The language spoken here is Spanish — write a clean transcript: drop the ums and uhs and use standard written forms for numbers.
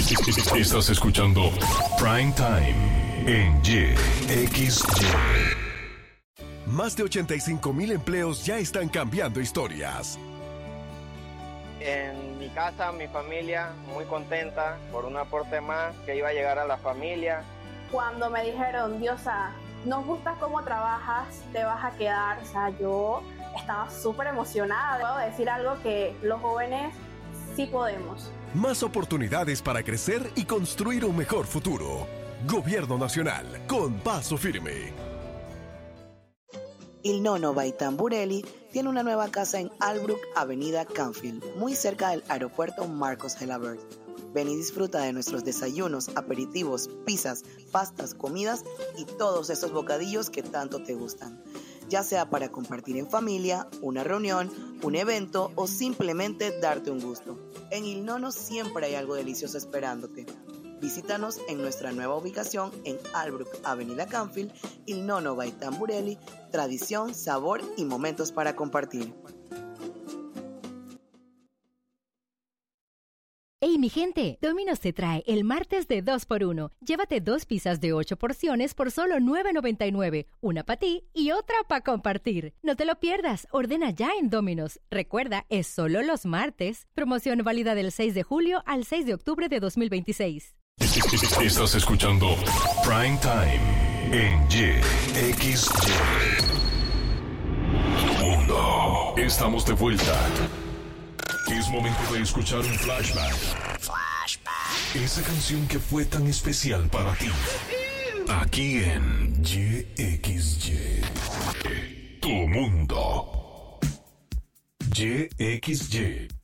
Estás escuchando Prime Time en YXY. Más de 85,000 empleos ya están cambiando historias. En mi casa, mi familia, muy contenta por un aporte más que iba a llegar a la familia. Cuando me dijeron, Diosa, nos gusta cómo trabajas, te vas a quedar, o sea, yo estaba súper emocionada. Puedo decir algo que los jóvenes sí podemos. Más oportunidades para crecer y construir un mejor futuro. Gobierno Nacional, con paso firme. Il Nonno by Tamburelli tiene una nueva casa en Albrook, Avenida Canfield, muy cerca del aeropuerto Marcos Gelabert. Ven y disfruta de nuestros desayunos, aperitivos, pizzas, pastas, comidas y todos esos bocadillos que tanto te gustan. Ya sea para compartir en familia, una reunión, un evento o simplemente darte un gusto. En Il Nonno siempre hay algo delicioso esperándote. Visítanos en nuestra nueva ubicación en Albrook, Avenida Canfield, Il Nonno by Tamburelli, tradición, sabor y momentos para compartir. ¡Hey, mi gente! Domino's te trae el martes de 2x1. Llévate 2 pizzas de 8 porciones por solo $9.99. Una para ti y otra para compartir. No te lo pierdas. Ordena ya en Domino's. Recuerda, es solo los martes. Promoción válida del 6 de julio al 6 de octubre de 2026. Estás escuchando Prime Time en YXY. Mundo. Estamos de vuelta. Es momento de escuchar un flashback. Esa canción que fue tan especial para ti. Aquí en YXY. Tu mundo. YXY.